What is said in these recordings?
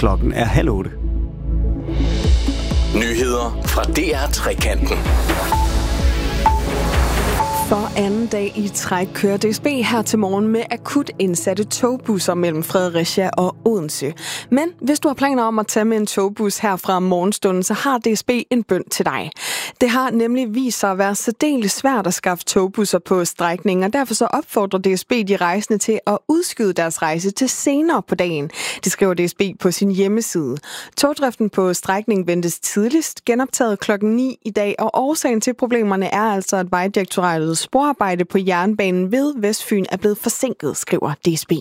Klokken er 7:30. Nyheder fra DR Trekanten. For anden dag i træk kører DSB her til morgen med akut indsatte togbusser mellem Fredericia og Odense. Men hvis du har planer om at tage med en togbus her fra morgenstunden, så har DSB en bøn til dig. Det har nemlig vist sig at være særdeles svært at skaffe togbusser på strækningen, og derfor så opfordrer DSB de rejsende til at udskyde deres rejse til senere på dagen. Det skriver DSB på sin hjemmeside. Togdriften på strækningen ventes tidligst genoptaget klokken 9 i dag, og årsagen til problemerne er altså, at Vejdirektoratets sporarbejde på jernbanen ved Vestfyn er blevet forsinket, skriver DSB.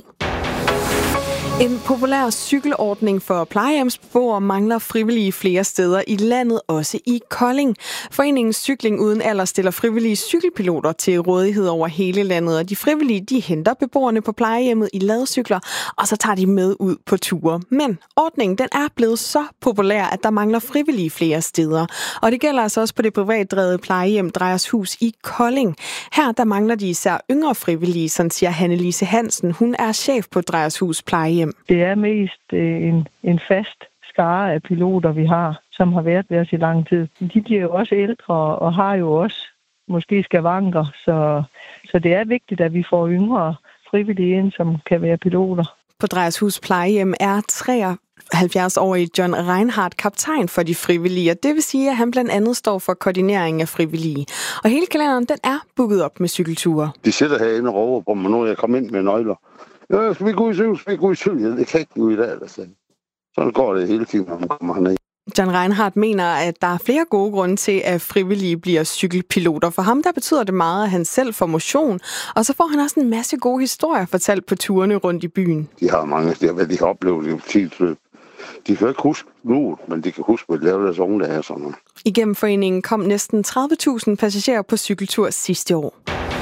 En populær cykelordning for plejehjemsbeboere mangler frivillige flere steder i landet, også i Kolding. Foreningen Cykling Uden Alder stiller frivillige cykelpiloter til rådighed over hele landet, og de frivillige de henter beboerne på plejehjemmet i ladcykler, og så tager de med ud på ture. Men ordningen den er blevet så populær, at der mangler frivillige flere steder. Og det gælder altså også på det privatdrevede plejehjem Drejershus i Kolding. Her der mangler de især yngre frivillige, sådan siger Hanne-Lise Hansen. Hun er chef på Drejershus plejehjem. Det er mest en fast skare af piloter, vi har, som har været ved os i lang tid. De bliver jo også ældre og har jo også måske skavanker, så det er vigtigt, at vi får yngre frivillige ind, som kan være piloter. På Drejershus plejehjem er 73-årige John Reinhardt kaptajn for de frivillige, og det vil sige, at han blandt andet står for koordinering af frivillige. Og hele kalenderen den er booket op med cykelture. De sidder herinde og råber på mig, når jeg kommer ind med nøgler. Ja, skal vi gå i cykel? Det kan ikke gå i dag, altså. Sådan går det hele tiden, når man kommer herned. John Reinhardt mener, at der er flere gode grunde til, at frivillige bliver cykelpiloter. For ham der betyder det meget, at han selv får motion, og så får han også en masse gode historier fortalt på turene rundt i byen. De har mange steder, hvad de har oplevet i tidsløb. De kan ikke huske nu, men de kan huske, hvad de lavede deres unge dage. Sådan noget. Igennem foreningen kom næsten 30.000 passagerer på cykeltur sidste år.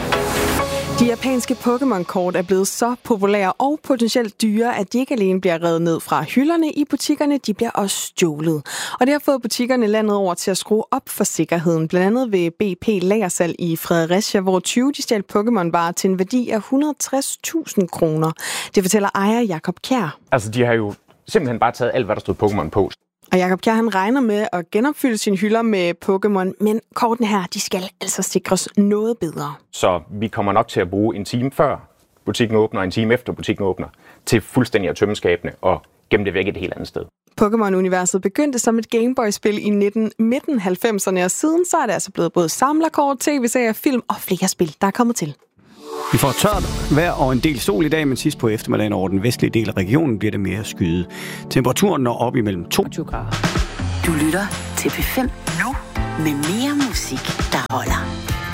De japanske Pokémon-kort er blevet så populære og potentielt dyre, at de ikke alene bliver revet ned fra hylderne i butikkerne, de bliver også stjålet. Og det har fået butikkerne landet over til at skrue op for sikkerheden, blandt andet ved BP lagersalg i Fredericia, hvor 20 de stjal Pokémon-varer til en værdi af 160.000 kroner. Det fortæller ejer Jakob Kjær. Altså, de har jo simpelthen bare taget alt, hvad der stod Pokémon på. Og Jakob Kjær, han regner med at genopfylde sine hylder med Pokémon, men kortene her, de skal altså sikres noget bedre. Så vi kommer nok til at bruge en time før butikken åbner, og en time efter butikken åbner, til fuldstændig at tømme skabene og gemme det væk et helt andet sted. Pokémon-universet begyndte som et Gameboy-spil i midten 90'erne, og siden så er det altså blevet både samlerkort, tv-serier, film og flere spil, der er kommet til. Vi får tørt vejr og en del sol i dag, men sidst på eftermiddagen over den vestlige del af regionen bliver det mere skyet. Temperaturen når op imellem 22 grader. Du lytter til P5 nu med mere musik, der holder.